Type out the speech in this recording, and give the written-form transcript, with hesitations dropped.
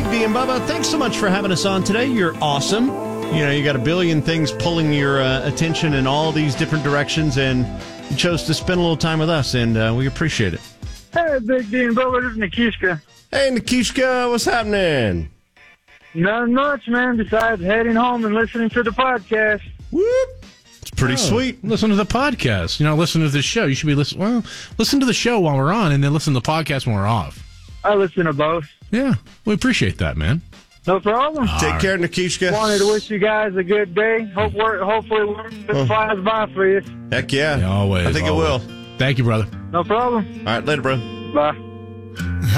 Big D and Bubba, thanks so much for having us on today. You're awesome. You know, you got a billion things pulling your attention in all these different directions, and you chose to spend a little time with us, and we appreciate it. Hey, Big D and Bubba, this is Nikishka. Hey, Nikishka, what's happening? Nothing much, man, besides heading home and listening to the podcast. Whoop. It's pretty sweet. Listen to the podcast. You know, listen to the show. You should be listen to the show while we're on, and then listen to the podcast when we're off. I listen to both. Yeah, we appreciate that, man. No problem. Take care, Nikishka. Wanted to wish you guys a good day. Hopefully work flies by for you. Heck yeah. Always. I think it will. Thank you, brother. No problem. All right, later, bro. Bye.